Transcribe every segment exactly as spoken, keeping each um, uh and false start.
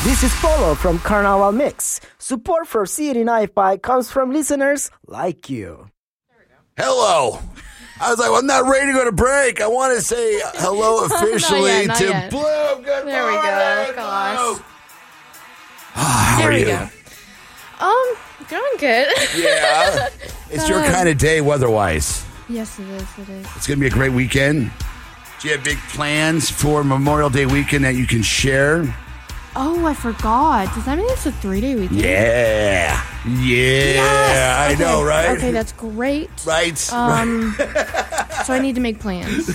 This is Polo from Carnival Mix. Support for C eighty-nine point five comes from listeners like you. Hello. I was like, well, I'm not ready to go to break. I want to say hello officially not yet, not to yet. Blue. Good There we morning, go. Gosh. Blue. How There are we you? go. Um, going good. Yeah. It's your Um, kind of day weather-wise. Yes, it is. It is. It's going to be a great weekend. Do you have big plans for Memorial Day weekend that you can share? Oh, I forgot. Does that mean it's a three-day weekend? Yeah. Yeah. Yes! I Okay. know, right? Okay, that's great. Right. Um, so I need to make plans.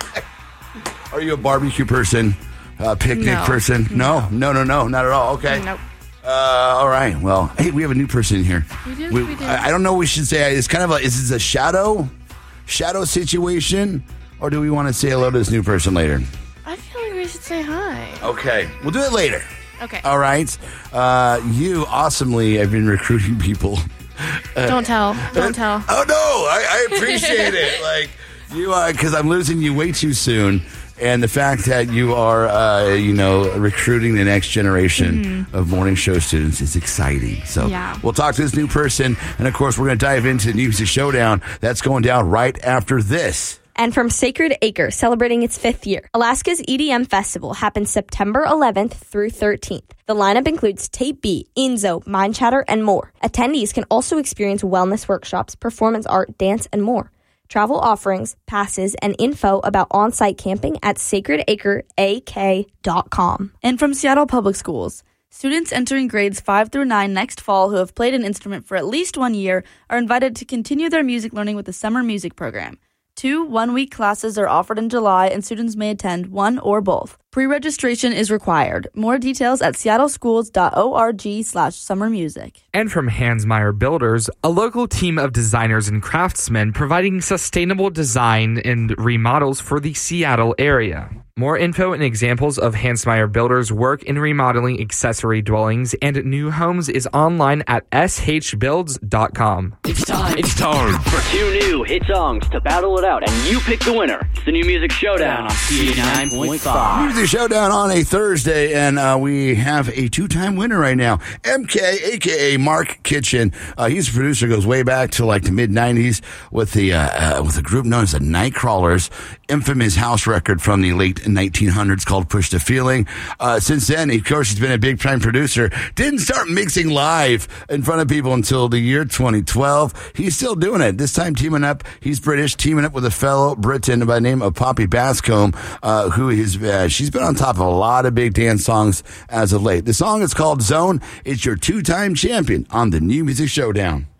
Are you a barbecue person? A picnic No. person? No. No, no, no. Not at all. Okay. Nope. Uh, all right. Well, hey, we have a new person in here. We do, we do. I, I don't know what we should say. It's kind of like, is this a shadow? Shadow situation? Or do we want to say hello to this new person later? I feel like we should say hi. Okay. We'll do it later. Okay. All right. Uh, you awesomely have been recruiting people. Don't tell. Don't tell. Oh, no. I, I appreciate it. Like, you, because I'm losing you way too soon. And the fact that you are, uh, you know, recruiting the next generation mm-hmm. of morning show students is exciting. So Yeah. we'll talk to this new person. And, of course, we're going to dive into the Music Showdown. That's going down right after this. And from Sacred Acre, celebrating its fifth year, Alaska's E D M Festival happens September eleventh through thirteenth. The lineup includes Tape B, Enzo, Mind Chatter, and more. Attendees can also experience wellness workshops, performance art, dance, and more. Travel offerings, passes, and info about on-site camping at sacred acre a k dot com. And from Seattle Public Schools, students entering grades five through nine next fall who have played an instrument for at least one year are invited to continue their music learning with the summer music program. Two one-week classes are offered in July, and students may attend one or both. Pre-registration is required. More details at seattleschools.org slash summer music. And from Hansmeier Builders, a local team of designers and craftsmen providing sustainable design and remodels for the Seattle area. More info and examples of Hansmeier Builders' work in remodeling accessory dwellings and new homes is online at s h builds dot com. It's time. It's time for two new hit songs to battle it out, and you pick the winner. It's the New Music Showdown on C eighty-nine point five. Music Showdown on a Thursday, and uh, we have a two-time winner right now. M K, a k a. Mark Kitchen. Uh, he's a producer, goes way back to like the mid nineties with the uh, uh, with a group known as the Nightcrawlers. Infamous house record from the late nineteen hundreds called Push the Feeling. Uh, since then, of course, he's been a big time producer. Didn't start mixing live in front of people until the year twenty twelve. He's still doing it. This time teaming up. He's British, teaming up with a fellow Briton by the name of Poppy Bascombe, uh, who is, uh, she's been on top of a lot of big dance songs as of late. The song is called Zone. It's your two-time champion on the New Music Showdown.